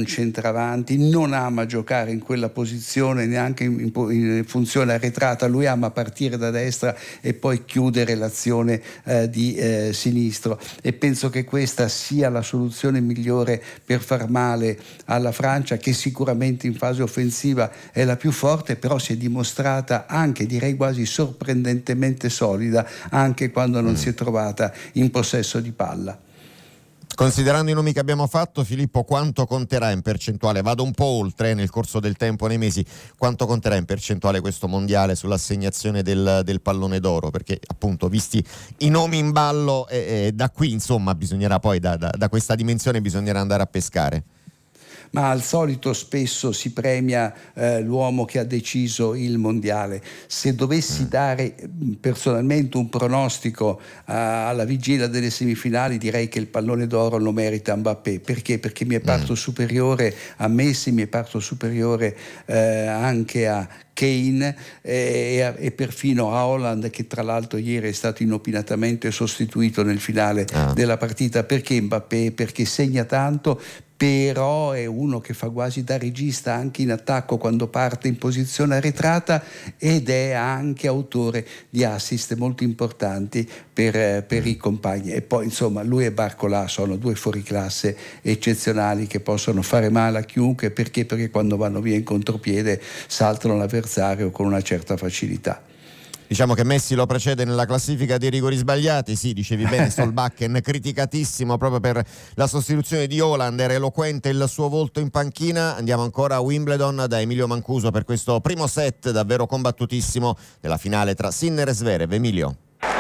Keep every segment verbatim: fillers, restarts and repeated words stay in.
un centravanti, non ama giocare in quella posizione neanche in, in, in funzione arretrata, lui ama partire da destra e poi chiudere l'azione eh, di eh, sinistro, e penso che questa sia la soluzione migliore per far male alla Francia, che sicuramente in fase offensiva è la più forte, però si è dimostrata anche, direi quasi sorprendentemente solida anche quando non mm. si è trovata in possesso di palla. Considerando i nomi che abbiamo fatto, Filippo, quanto conterà in percentuale, vado un po' oltre nel corso del tempo, nei mesi, quanto conterà in percentuale questo mondiale sull'assegnazione del, del pallone d'oro? Perché appunto, visti i nomi in ballo, eh, eh, da qui insomma bisognerà poi, da, da, da questa dimensione bisognerà andare a pescare. Ma al solito spesso si premia eh, l'uomo che ha deciso il mondiale. Se dovessi mm. dare personalmente un pronostico uh, alla vigilia delle semifinali, direi che il pallone d'oro lo merita Mbappé. Perché? Perché mi è parto mm. superiore a Messi, mi è parto superiore eh, anche a Kane eh, e perfino a Haaland, che tra l'altro ieri è stato inopinatamente sostituito nel finale ah. della partita. Perché Mbappé? Perché segna tanto, però è uno che fa quasi da regista anche in attacco quando parte in posizione arretrata, ed è anche autore di assist molto importanti per, per i compagni. E poi insomma lui e Barcola sono due fuoriclasse eccezionali che possono fare male a chiunque. Perché? Perché quando vanno via in contropiede saltano l'avversario con una certa facilità. Diciamo che Messi lo precede nella classifica dei rigori sbagliati. Sì, dicevi bene, Solbakken criticatissimo proprio per la sostituzione di Haaland, era eloquente il suo volto in panchina. Andiamo ancora a Wimbledon da Emilio Mancuso per questo primo set davvero combattutissimo della finale tra Sinner e Zverev. Emilio.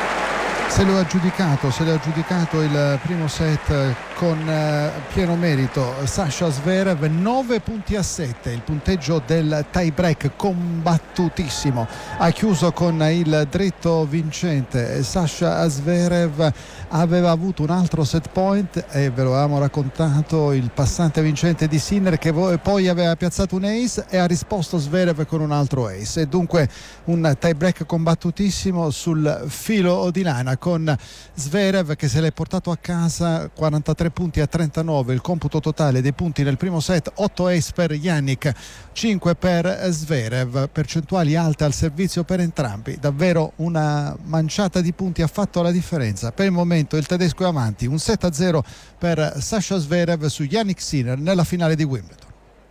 Se lo ha giudicato, se lo ha giudicato il primo set con uh, pieno merito Sasha Zverev, nove punti a sette, il punteggio del tie break combattutissimo, ha chiuso con il dritto vincente. Sasha Zverev aveva avuto un altro set point e ve lo avevamo raccontato, il passante vincente di Sinner, che poi aveva piazzato un ace e ha risposto Zverev con un altro ace, e dunque un tie break combattutissimo sul filo di lana, con Zverev che se l'è portato a casa quarantatré punti a trentanove, il computo totale dei punti nel primo set, otto ace per Jannik, cinque per Zverev, percentuali alte al servizio per entrambi. Davvero una manciata di punti ha fatto la differenza. Per il momento il tedesco è avanti, un sette a zero per Sasha Zverev su Jannik Sinner nella finale di Wimbledon.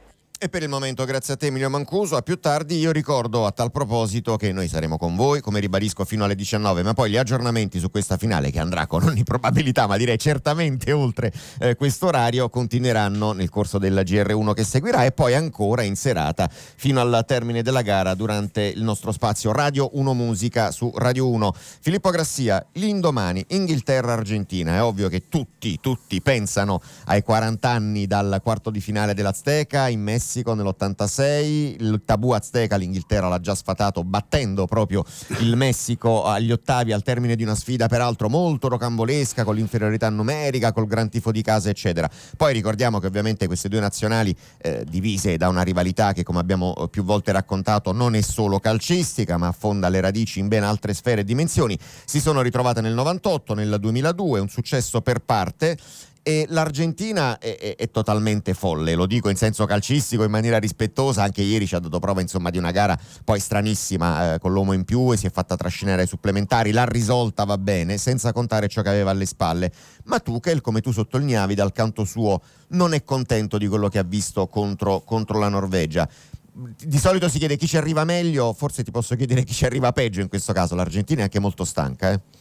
E per il momento grazie a te Emilio Mancuso, a più tardi. Io ricordo a tal proposito che noi saremo con voi, come ribadisco, fino alle diciannove, ma poi gli aggiornamenti su questa finale, che andrà con ogni probabilità, ma direi certamente oltre eh, questo orario, continueranno nel corso della G R uno che seguirà, e poi ancora in serata fino al termine della gara durante il nostro spazio Radio uno Musica su Radio uno. Filippo Grassia, l'indomani Inghilterra-Argentina, è ovvio che tutti, tutti pensano ai quaranta anni dal quarto di finale dell'Azteca in Messico nell'ottantasei, il tabù azteca l'Inghilterra l'ha già sfatato battendo proprio il Messico agli ottavi al termine di una sfida peraltro molto rocambolesca, con l'inferiorità numerica, col gran tifo di casa eccetera. Poi ricordiamo che ovviamente queste due nazionali eh, divise da una rivalità che, come abbiamo più volte raccontato, non è solo calcistica ma affonda le radici in ben altre sfere e dimensioni, si sono ritrovate nel novantotto, nel duemiladue, un successo per parte. E l'Argentina è, è, è totalmente folle, lo dico in senso calcistico in maniera rispettosa. Anche ieri ci ha dato prova insomma di una gara poi stranissima, eh, con l'uomo in più, e si è fatta trascinare ai supplementari, l'ha risolta, va bene, senza contare ciò che aveva alle spalle. Ma Tuchel, come tu sottolineavi, dal canto suo non è contento di quello che ha visto contro, contro la Norvegia. Di solito si chiede chi ci arriva meglio, forse ti posso chiedere chi ci arriva peggio in questo caso. L'Argentina è anche molto stanca, eh?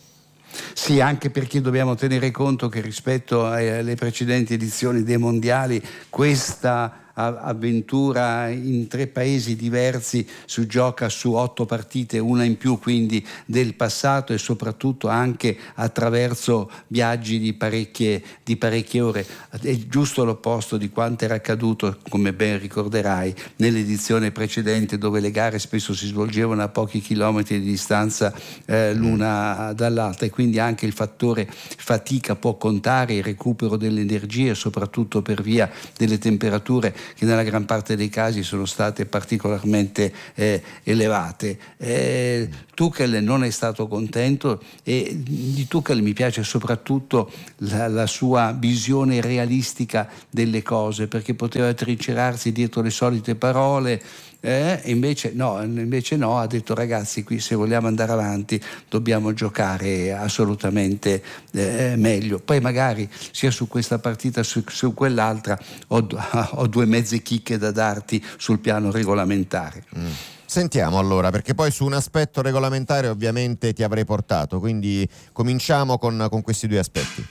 Sì, anche perché dobbiamo tenere conto che rispetto alle precedenti edizioni dei mondiali, questa avventura in tre paesi diversi si gioca su otto partite, una in più quindi del passato, e soprattutto anche attraverso viaggi di parecchie, di parecchie ore. È giusto l'opposto di quanto era accaduto, come ben ricorderai, nell'edizione precedente, dove le gare spesso si svolgevano a pochi chilometri di distanza eh, l'una dall'altra, e quindi anche il fattore fatica può contare, il recupero delle energie, soprattutto per via delle temperature che nella gran parte dei casi sono state particolarmente eh, elevate. Eh, Tuchel non è stato contento, e di Tuchel mi piace soprattutto la, la sua visione realistica delle cose, perché poteva trincerarsi dietro le solite parole. Eh, invece no, invece no, ha detto: ragazzi, qui se vogliamo andare avanti dobbiamo giocare assolutamente eh, meglio. Poi magari sia su questa partita su, su quell'altra ho, ho due mezze chicche da darti sul piano regolamentare. Mm. Sentiamo allora, perché poi su un aspetto regolamentare ovviamente ti avrei portato, quindi cominciamo con, con questi due aspetti.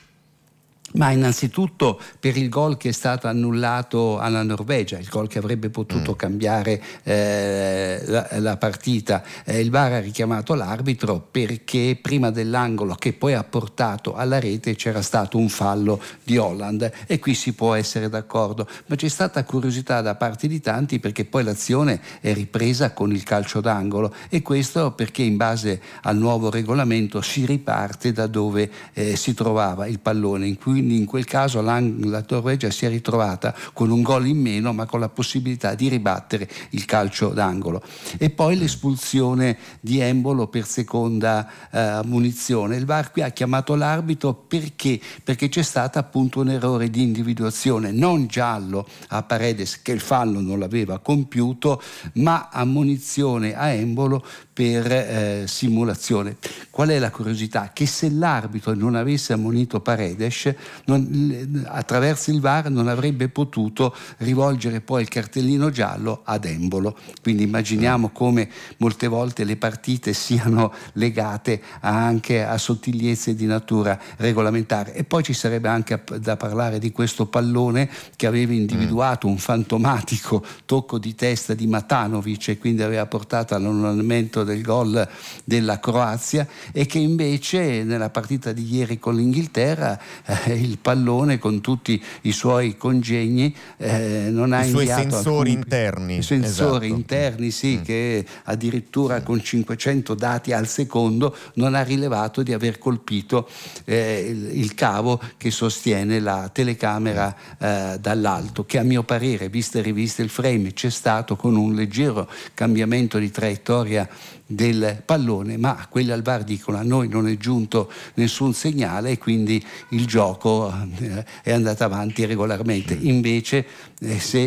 Ma innanzitutto per il gol che è stato annullato alla Norvegia, il gol che avrebbe potuto mm. cambiare eh, la, la partita. Eh, il V A R ha richiamato l'arbitro perché prima dell'angolo che poi ha portato alla rete c'era stato un fallo di Haaland, e qui si può essere d'accordo, ma c'è stata curiosità da parte di tanti perché poi l'azione è ripresa con il calcio d'angolo, e questo perché in base al nuovo regolamento si riparte da dove eh, si trovava il pallone, in cui quindi in quel caso la Norvegia si è ritrovata con un gol in meno, ma con la possibilità di ribattere il calcio d'angolo. E poi l'espulsione di Embolo per seconda eh, munizione. Il V A R qui ha chiamato l'arbitro perché? Perché c'è stato appunto un errore di individuazione, non giallo a Paredes, che il fallo non l'aveva compiuto, ma ammonizione a Embolo per eh, simulazione. Qual è la curiosità? Che se l'arbitro non avesse ammonito Paredes, non, attraverso il V A R non avrebbe potuto rivolgere poi il cartellino giallo ad Embolo. Quindi immaginiamo come molte volte le partite siano legate anche a sottigliezze di natura regolamentare. E poi ci sarebbe anche da parlare di questo pallone che aveva individuato un fantomatico tocco di testa di Matanovic, e quindi aveva portato all'annullamento del gol della Croazia, e che invece nella partita di ieri con l'Inghilterra eh, il pallone con tutti i suoi congegni eh, non ha I suoi inviato sensori alcun... interni i sensori esatto. interni sì mm. che addirittura mm. con cinquecento dati al secondo non ha rilevato di aver colpito eh, il, il cavo che sostiene la telecamera eh, dall'alto, che a mio parere, viste e riviste il frame, c'è stato con un leggero cambiamento di traiettoria del pallone, ma quelli al V A R dicono: a noi non è giunto nessun segnale, e quindi il gioco eh, è andato avanti regolarmente. Invece eh, se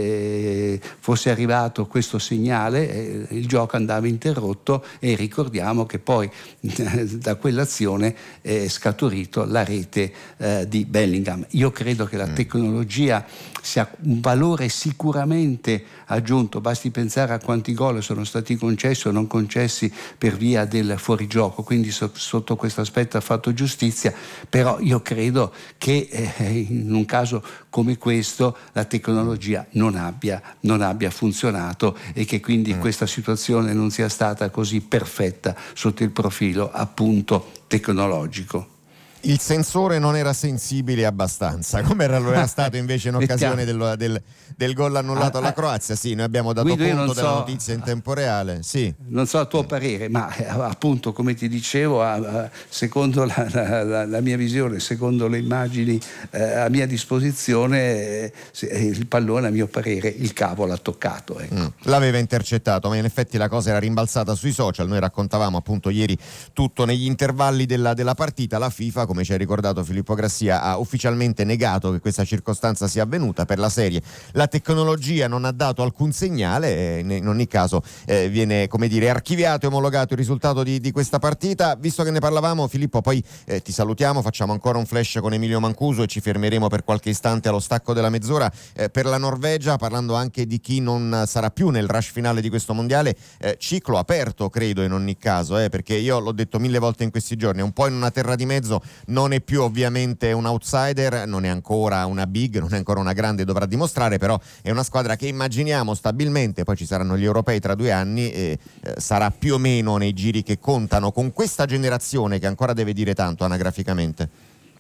eh, fosse arrivato questo segnale eh, il gioco andava interrotto, e ricordiamo che poi eh, da quell'azione è scaturito la rete eh, di Bellingham. Io credo che la tecnologia sia un valore sicuramente aggiunto, basti pensare a quanti gol sono stati concessi o non concessi per via del fuorigioco, quindi so, sotto questo aspetto ha fatto giustizia, però io credo che eh, in un caso come questo la tecnologia non abbia, non abbia funzionato, e che quindi mm. questa situazione non sia stata così perfetta sotto il profilo appunto tecnologico. Il sensore non era sensibile abbastanza, come era, lo era stato invece in occasione del, del, del gol annullato alla Croazia. Sì, noi abbiamo dato Guido, conto della so, notizia in tempo reale. Sì. Non so a tuo parere, ma appunto, come ti dicevo, secondo la, la, la mia visione, secondo le immagini eh, a mia disposizione, eh, il pallone, a mio parere, il cavo l'ha toccato. Ecco. Mm, l'aveva intercettato, ma in effetti la cosa era rimbalzata sui social. Noi raccontavamo appunto ieri tutto negli intervalli della, della partita. La FIFA, come ci ha ricordato Filippo Grassia, ha ufficialmente negato che questa circostanza sia avvenuta. Per la serie la tecnologia non ha dato alcun segnale, e in ogni caso eh, viene, come dire, archiviato e omologato il risultato di, di questa partita. Visto che ne parlavamo, Filippo, poi eh, ti salutiamo, facciamo ancora un flash con Emilio Mancuso e ci fermeremo per qualche istante allo stacco della mezz'ora eh, per la Norvegia, parlando anche di chi non sarà più nel rush finale di questo mondiale. Eh, ciclo aperto, credo, in ogni caso, eh, perché io l'ho detto mille volte in questi giorni, è un po' in una terra di mezzo. Non è più ovviamente un outsider, non è ancora una big, non è ancora una grande, dovrà dimostrare, però è una squadra che immaginiamo stabilmente, poi ci saranno gli europei tra due anni, e eh, sarà più o meno nei giri che contano con questa generazione che ancora deve dire tanto anagraficamente.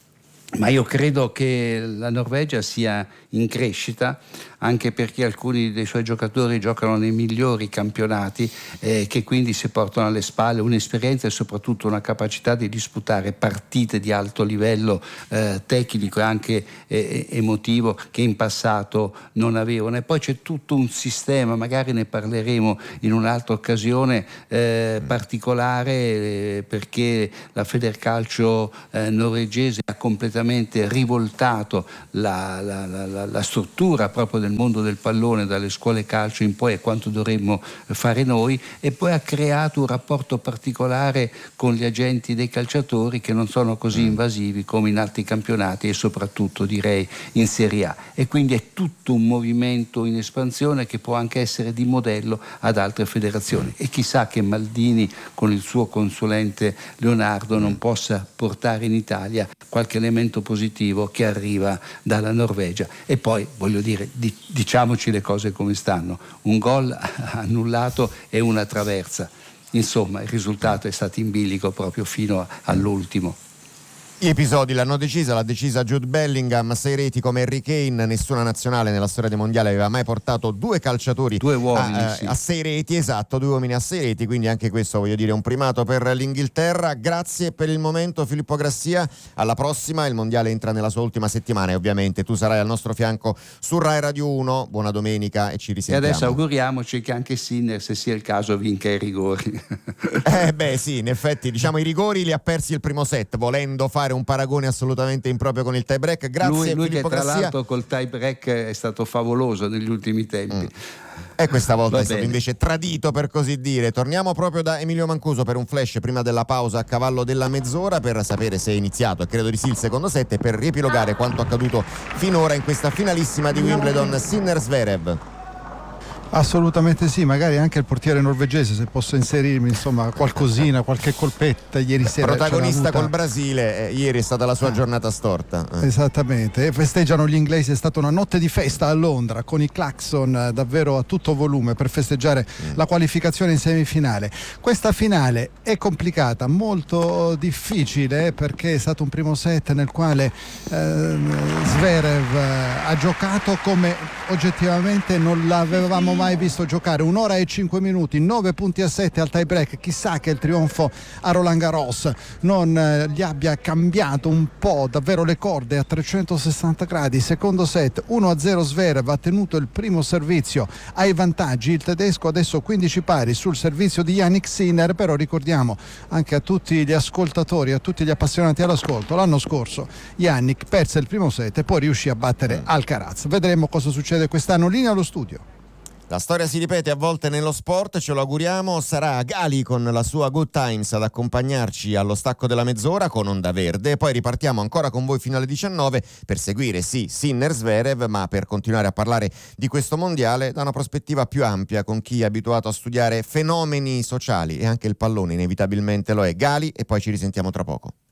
Ma io credo che la Norvegia sia in crescita, anche perché alcuni dei suoi giocatori giocano nei migliori campionati, eh, che quindi si portano alle spalle un'esperienza e soprattutto una capacità di disputare partite di alto livello eh, tecnico e anche eh, emotivo che in passato non avevano. E poi c'è tutto un sistema, magari ne parleremo in un'altra occasione, eh, particolare, eh, perché la Federcalcio eh, norvegese ha completamente rivoltato la, la, la, la struttura proprio del mondo del pallone dalle scuole calcio in poi, e quanto dovremmo fare noi, e poi ha creato un rapporto particolare con gli agenti dei calciatori che non sono così invasivi come in altri campionati e soprattutto direi in Serie A, e quindi è tutto un movimento in espansione che può anche essere di modello ad altre federazioni, e chissà che Maldini con il suo consulente Leonardo non possa portare in Italia qualche elemento positivo che arriva dalla Norvegia. E poi voglio dire, di, diciamoci le cose come stanno: un gol annullato e una traversa, insomma il risultato è stato in bilico proprio fino all'ultimo. Gli episodi l'hanno decisa, l'ha decisa Jude Bellingham, sei reti come Harry Kane, nessuna nazionale nella storia dei mondiali aveva mai portato due calciatori due uomini, a, sì. a sei reti, esatto, due uomini a sei reti, quindi anche questo voglio dire un primato per l'Inghilterra. Grazie per il momento Filippo Grassia, alla prossima, il mondiale entra nella sua ultima settimana e ovviamente tu sarai al nostro fianco su Rai Radio uno, buona domenica e ci risentiamo. E adesso auguriamoci che anche Sinner, se sia il caso, vinca i rigori. Eh beh sì, in effetti diciamo i rigori li ha persi il primo set, volendo fare un paragone assolutamente improprio con il tie break. Grazie lui, lui Filippo che tra Grassia. l'altro col tie break è stato favoloso negli ultimi tempi. Mm. E questa volta Va è stato bene. invece tradito, per così dire. Torniamo proprio da Emilio Mancuso per un flash prima della pausa a cavallo della mezz'ora, per sapere se è iniziato, e credo di sì, il secondo set, e per riepilogare quanto accaduto finora in questa finalissima di Wimbledon. Sinner-Zverev. Assolutamente sì, magari anche il portiere norvegese, se posso inserirmi, insomma, qualcosina, qualche colpetta ieri sera. Protagonista avuta... col Brasile, eh, ieri è stata la sua ah. giornata storta. Eh. Esattamente, e festeggiano gli inglesi, è stata una notte di festa a Londra con i clacson eh, davvero a tutto volume per festeggiare mm. la qualificazione in semifinale. Questa finale è complicata, molto difficile, perché è stato un primo set nel quale eh, Zverev eh, ha giocato come oggettivamente non l'avevamo mai visto giocare, un'ora e cinque minuti, nove punti a sette al tie break. Chissà che il trionfo a Roland Garros non eh, gli abbia cambiato un po' davvero le corde a trecentosessanta gradi. Secondo set uno a zero, Zverev ha tenuto il primo servizio ai vantaggi, il tedesco adesso quindici pari sul servizio di Jannik Sinner. Però ricordiamo anche a tutti gli ascoltatori, a tutti gli appassionati all'ascolto, l'anno scorso Jannik perse il primo set e poi riuscì a battere Alcaraz. Vedremo cosa succede quest'anno. Linea allo studio. La storia si ripete a volte nello sport, ce lo auguriamo. Sarà Gali con la sua Good Times ad accompagnarci allo stacco della mezz'ora con Onda Verde, poi ripartiamo ancora con voi fino alle diciannove per seguire sì Sinner-Zverev, ma per continuare a parlare di questo mondiale da una prospettiva più ampia, con chi è abituato a studiare fenomeni sociali, e anche il pallone inevitabilmente lo è. Gali, e poi ci risentiamo tra poco.